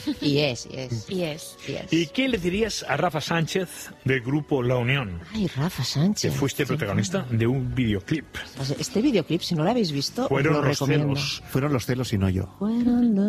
Y es. ¿Y qué le dirías a Rafa Sánchez del grupo La Unión? Ay, Rafa Sánchez. Que fuiste protagonista de un videoclip. Este videoclip, si no lo habéis visto, os lo recomiendo. Fueron los celos y no yo. Fueron los